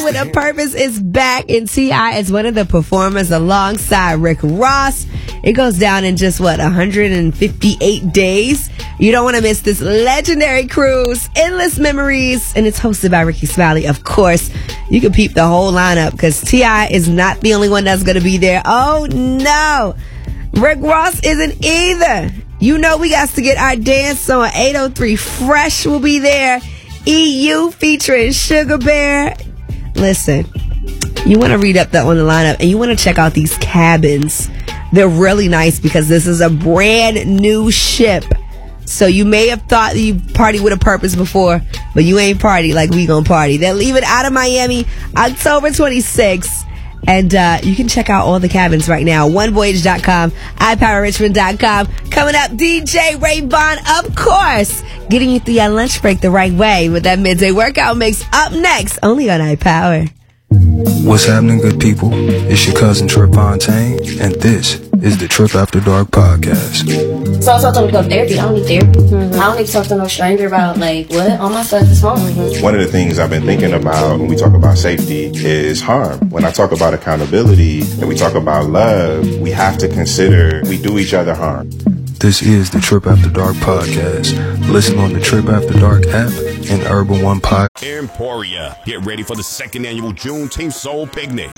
With a Purpose is back, and T.I. is one of the performers alongside Rick Ross. It goes down in just, 158 days. You don't want to miss this legendary cruise, Endless Memories, and it's hosted by Ricky Smiley, of course. You can peep the whole lineup because T.I. is not the only one that's going to be there. Oh, no. Rick Ross isn't either. You know we got to get our dance on. 803 Fresh will be there. EU featuring Sugar Bear. Listen, you want to read up on the lineup and you want to check out these cabins. They're really nice because this is a brand new ship. So you may have thought you partied with a purpose before, but you ain't party like we gonna party. They're leaving out of Miami October 26th. And you can check out all the cabins right now. OneVoyage.com, iPowerRichmond.com. Coming up, DJ Ray Bond, of course, getting you through your lunch break the right way with that midday workout mix up next, only on iPower. What's happening, good people? It's your cousin Trip Fontaine, and this is the Trip After Dark podcast. So I told them to go to therapy. I don't need therapy. I don't need to talk to no stranger about, what? All my stuff is wrong. One of the things I've been thinking about when we talk about safety is harm. When I talk about accountability and we talk about love, we have to consider we do each other harm. This is the Trip After Dark podcast. Listen on the Trip After Dark app and Urban One Pod. Emporia. Get ready for the second annual Juneteenth Soul Picnic.